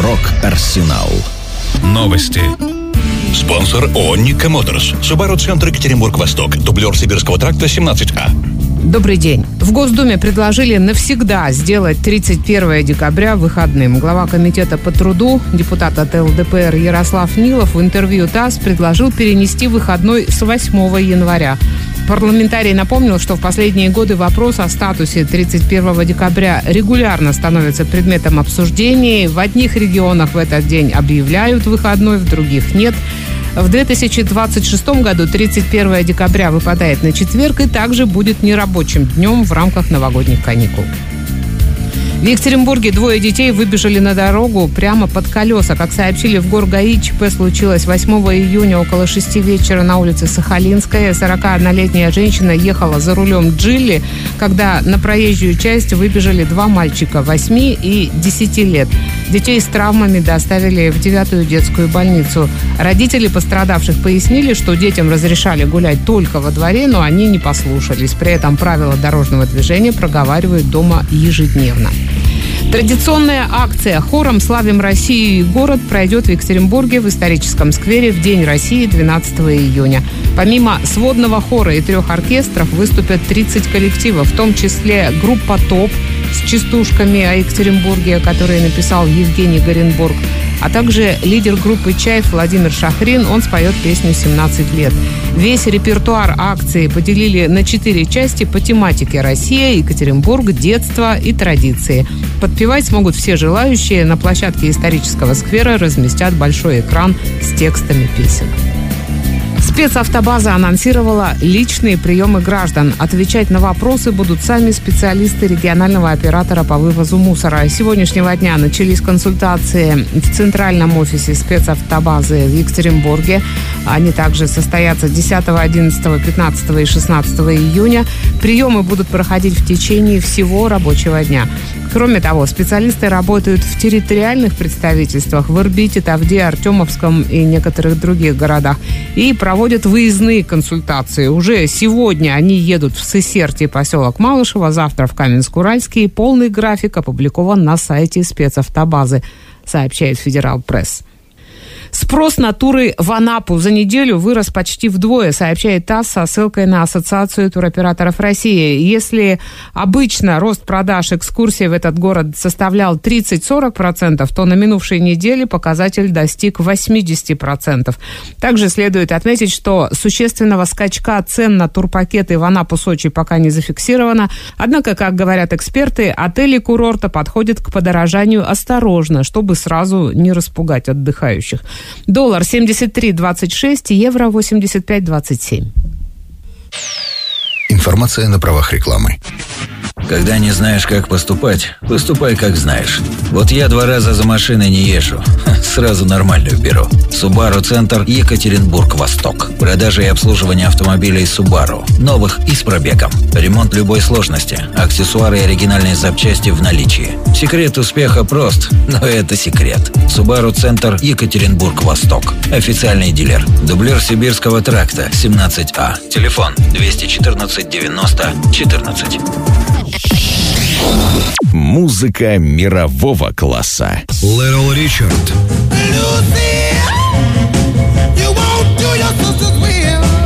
Рок-Арсенал. Новости. Спонсор ООО «Никко Моторс». Субару-центр Екатеринбург-Восток. Дублер Сибирского тракта 17А. Добрый день. В Госдуме предложили навсегда сделать 31 декабря выходным. Глава комитета по труду, депутат от ЛДПР Ярослав Нилов в интервью ТАСС предложил перенести выходной с 8 января. Парламентарий напомнил, что в последние годы вопрос о статусе 31 декабря регулярно становится предметом обсуждений. В одних регионах в этот день объявляют выходной, в других нет. В 2026 году 31 декабря выпадает на четверг и также будет нерабочим днем в рамках новогодних каникул. В Екатеринбурге 2 детей выбежали на дорогу прямо под колеса. Как сообщили в ГОР-ГАИ, ЧП случилось 8 июня около 6 вечера на улице Сахалинская. 41-летняя женщина ехала за рулем Джилли, когда на проезжую часть выбежали 2 мальчика 8 и 10 лет. Детей с травмами доставили в 9-ю детскую больницу. Родители пострадавших пояснили, что детям разрешали гулять только во дворе, но они не послушались. При этом правила дорожного движения проговаривают дома ежедневно. Традиционная акция «Хором славим Россию и город» пройдет в Екатеринбурге в историческом сквере в День России 12 июня. Помимо сводного хора и 3 оркестров выступят 30 коллективов, в том числе группа «Топ» с частушками о Екатеринбурге, которые написал Евгений Горенбург, а также лидер группы «Чайф» Владимир Шахрин. Он споет песню «17 лет». Весь репертуар акции поделили на 4 части по тематике «Россия», «Екатеринбург», «Детство» и «Традиции». Подпевать смогут все желающие. На площадке исторического сквера разместят большой экран с текстами песен. Спецавтобаза анонсировала личные приемы граждан. Отвечать на вопросы будут сами специалисты регионального оператора по вывозу мусора. С сегодняшнего дня начались консультации в центральном офисе спецавтобазы в Екатеринбурге. Они также состоятся 10, 11, 15 и 16 июня. Приемы будут проходить в течение всего рабочего дня. Кроме того, специалисты работают в территориальных представительствах в Ирбите, Тавде, Артемовском и некоторых других городах и проводят выездные консультации. Уже сегодня они едут в Сысерти, поселок Малышево, завтра в Каменск-Уральский. Полный график опубликован на сайте спецавтобазы, сообщает Федерал Пресс. Спрос на туры в Анапу за неделю вырос почти вдвое, сообщает ТАСС со ссылкой на Ассоциацию туроператоров России. Если обычно рост продаж экскурсий в этот город составлял 30-40%, то на минувшей неделе показатель достиг 80%. Также следует отметить, что существенного скачка цен на турпакеты в Анапу, Сочи пока не зафиксировано. Однако, как говорят эксперты, отели курорта подходят к подорожанию осторожно, чтобы сразу не распугать отдыхающих. Доллар 73.26, евро 85.27. Информация на правах рекламы. Когда не знаешь, как поступать, поступай, как знаешь. Вот я 2 раза за машиной не езжу. Сразу нормальную беру. Субару-центр Екатеринбург-Восток. Продажа и обслуживание автомобилей Субару. Новых и с пробегом. Ремонт любой сложности. Аксессуары и оригинальные запчасти в наличии. Секрет успеха прост, но это секрет. Субару-центр Екатеринбург-Восток. Официальный дилер. Дублер Сибирского тракта 17А. Телефон 214 90 14. Музыка мирового класса. Little Richard. Lucy, you won't do your sister's will.